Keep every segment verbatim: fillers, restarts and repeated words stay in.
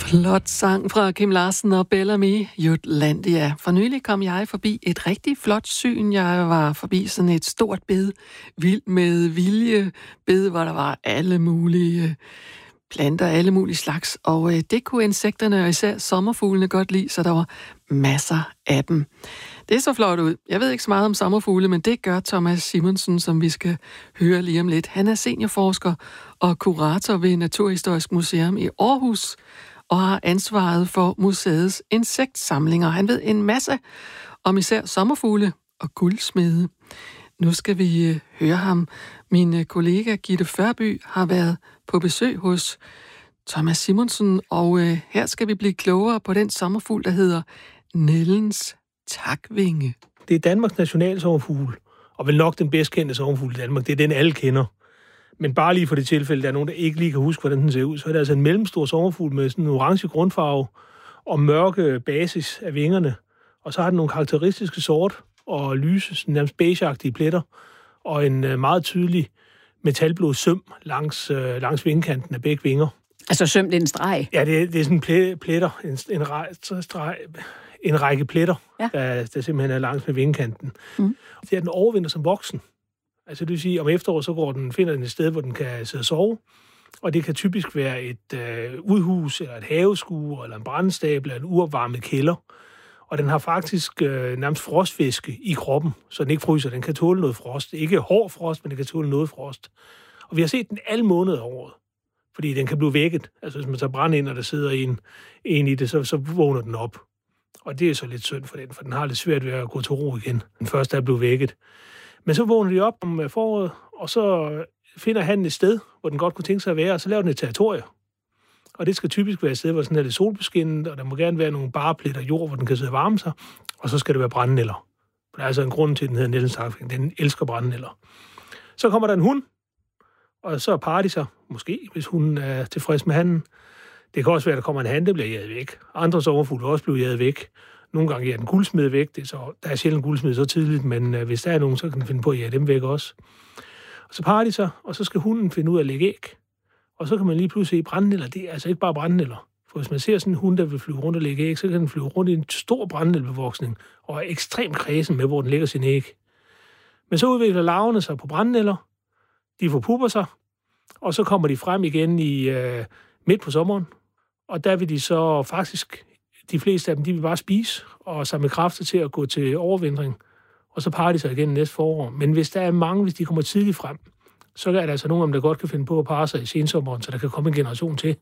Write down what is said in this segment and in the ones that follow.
Flot sang fra Kim Larsen og Bellamy, Jutlandia. For nylig kom jeg forbi et rigtig flot syn. Jeg var forbi sådan et stort bed, vild med vilje, bed, hvor der var alle mulige planter, alle mulige slags. Og øh, det kunne insekterne og især sommerfuglene godt lide, så der var masser af dem. Det så flot ud. Jeg ved ikke så meget om sommerfugle, men det gør Thomas Simonsen, som vi skal høre lige om lidt. Han er seniorforsker og kurator ved Naturhistorisk Museum i Aarhus, og har ansvaret for museets insektsamlinger. Han ved en masse om især sommerfugle og guldsmede. Nu skal vi uh, høre ham. Min uh, kollega Gitte Førby har været på besøg hos Thomas Simonsen, og uh, her skal vi blive klogere på den sommerfugl, der hedder Nellens takvinge. Det er Danmarks nationalsommerfugl, og vel nok den bedst kendte sommerfugl i Danmark. Det er den, alle kender. Men bare lige for det tilfælde, der er nogen, der ikke lige kan huske, hvordan den ser ud, så er det altså en mellemstor sommerfugl med sådan en orange grundfarve og mørke basis af vingerne. Og så har den nogle karakteristiske sort og lyse, sådan nærmest beigeagtige pletter, og en meget tydelig metalblå søm langs, øh, langs vingekanten af begge vinger. Altså søm, det er en streg? Ja, det er, det er sådan pletter, en, en, rej, streg, en række pletter, ja. der, der simpelthen er langs med vingekanten. Mm. Det er den overvinter som voksen. Altså det vil sige, om efteråret, så går den, finder den et sted, hvor den kan sidde og sove, og det kan typisk være et øh, udhus, eller et haveskue, eller en brandstabel, eller en uopvarmet kælder. Og den har faktisk øh, nærmest frostvæske i kroppen, så den ikke fryser. Den kan tåle noget frost. Ikke hård frost, men den kan tåle noget frost. Og vi har set den alle måneder af året, fordi den kan blive vækket. Altså hvis man tager brand ind, og der sidder en, en i det, så, så vågner den op. Og det er så lidt synd for den, for den har lidt svært ved at gå til ro igen. Den første er blevet vækket. Men så vågner de op om foråret, og så finder han et sted, hvor den godt kunne tænke sig at være, og så laver den et territorium. Og det skal typisk være et sted, hvor sådan er lidt solbeskinnet, og der må gerne være nogle barepletter jord, hvor den kan sidde og varme sig, og så skal det være brændenælder. For der er altså en grund til, at den hedder Nellens takvinge. Den elsker brændenælder. Så kommer der en hund, og så parer de sig, måske, hvis hun er tilfreds med handen. Det kan også være, at der kommer en han, der bliver jaget væk. Andre sommerfugle vil også blive jaget væk. Nogle gange er den guldsmed væk. Det er så, der er sjældent guldsmed så tidligt, men øh, hvis der er nogen, så kan den finde på at jage dem væk også. Og så parer de sig, og så skal hunden finde ud af at lægge æg. Og så kan man lige pludselig se brændenælder. Det er altså ikke bare brændenælder. For hvis man ser sådan en hund, der vil flyve rundt og lægge æg, så kan den flyve rundt i en stor brændenældebevoksning, og er ekstremt kredsen med, hvor den lægger sin æg. Men så udvikler larverne sig på brændenælder. De forpupper sig, og så kommer de frem igen i øh, midt på sommeren. Og der vil de så faktisk, de fleste af dem, de vil bare spise og samle kræfter til at gå til overvintring. Og så parer de sig igen næste forår. Men hvis der er mange, hvis de kommer tidligt frem, så er der altså nogen af dem, der godt kan finde på at parre sig i sensommeren, så der kan komme en generation til.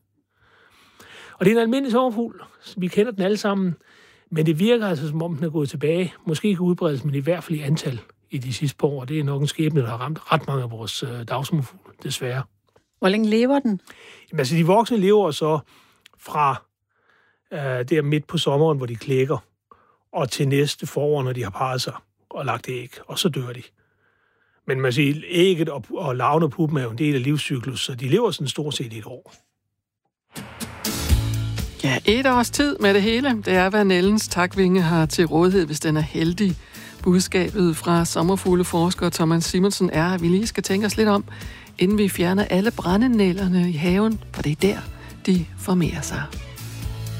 Og det er en almindelig sommerfugl. Vi kender den alle sammen. Men det virker altså, som om den er gået tilbage. Måske ikke udbredes, men i hvert fald i antal i de sidste par år. Det er nok en skæbne, der har ramt ret mange af vores øh, dagsommerfugle, desværre. Hvor længe lever den? Jamen, altså, de voksne lever så fra øh, der midt på sommeren, hvor de klækker, og til næste forår, når de har parret sig og lagt æg, og så dør de. Men man siger, ægget og, og larven og puppen er jo en del af livscyklus, så de lever sådan stort set i et år. Ja, et års tid med det hele. Det er, hvad Nellens takvinge har til rådighed, hvis den er heldig. Budskabet fra sommerfugleforsker Thomas Simonsen er, at vi lige skal tænke os lidt om, inden vi fjerner alle brændenælderne i haven, for det er der, de formerer sig.